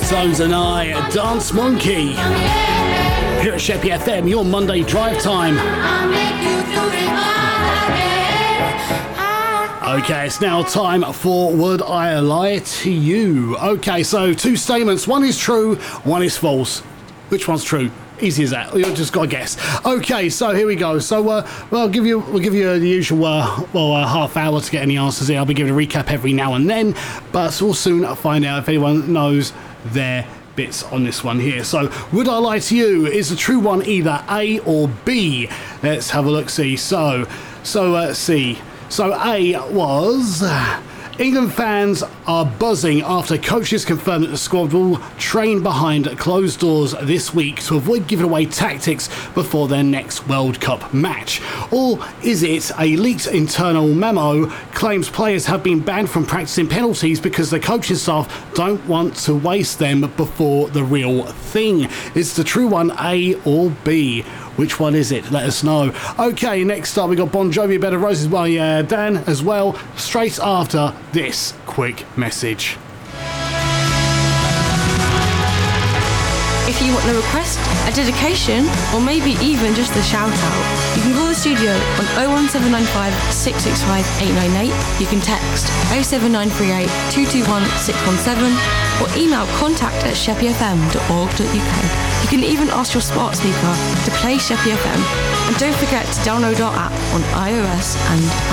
Tones and I, Dance Monkey. Here at Sheppy FM, your Monday drive time. Okay, it's now time for Would I Lie to You? Okay, so two statements. One is true, one is false. Which one's true? Easy as that. You've just got to guess. Okay, so here we go. So we'll give you the usual half hour to get any answers here. I'll be giving a recap every now and then, but we'll soon find out if anyone knows their bits on this one here. So, would I lie to you? Is the true one either A or B? Let's have a look. See. So C. So A was. England fans are buzzing after coaches confirmed that the squad will train behind closed doors this week to avoid giving away tactics before their next World Cup match. Or is it a leaked internal memo claims players have been banned from practicing penalties because the coaching staff don't want to waste them before the real thing? Is the true one A or B? Which one is it? Let us know. Okay, next up we got Bon Jovi, Bed of Roses by Dan as well, straight after this quick message. If you want a request, a dedication, or maybe even just a shout out, you can call the studio on 01795 665 898. You can text 07938 221 617 or email contact@sheppyfm.org.uk. You can even ask your smart speaker to play Sheppy FM. And don't forget to download our app on iOS and